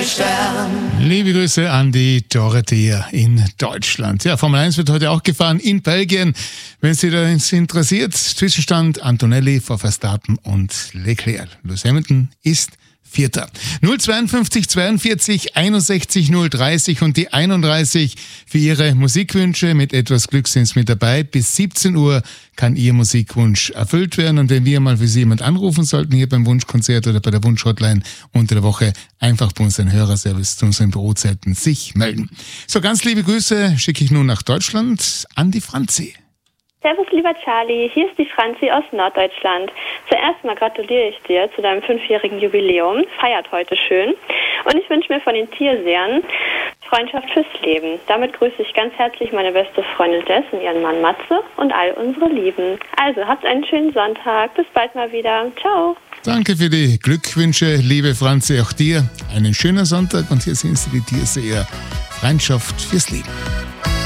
Stern. Liebe Grüße an die Dorothea in Deutschland. Ja, Formel 1 wird heute auch gefahren in Belgien. Wenn Sie das interessiert, Zwischenstand Antonelli vor Verstappen und Leclerc. Lewis Hamilton ist Vierter. 052 42 61 030 und die 31 für Ihre Musikwünsche. Mit etwas Glück sind Sie mit dabei. Bis 17 Uhr kann Ihr Musikwunsch erfüllt werden. Und wenn wir mal für Sie jemand anrufen sollten, hier beim Wunschkonzert oder bei der Wunschhotline unter der Woche, einfach bei unseren Hörerservice zu unseren Bürozeiten sich melden. So, ganz liebe Grüße schicke ich nun nach Deutschland an die Franzi. Servus, lieber Charlie, hier ist die Franzi aus Norddeutschland. Zuerst mal gratuliere ich dir zu deinem 5-jährigen Jubiläum. Feiert heute schön. Und ich wünsche mir von den Tiersehern Freundschaft fürs Leben. Damit grüße ich ganz herzlich meine beste Freundin Jess und ihren Mann Matze und all unsere Lieben. Also, habt einen schönen Sonntag. Bis bald mal wieder. Ciao. Danke für die Glückwünsche, liebe Franzi, auch dir. Einen schönen Sonntag und hier sind Sie die Tierseher. Freundschaft fürs Leben.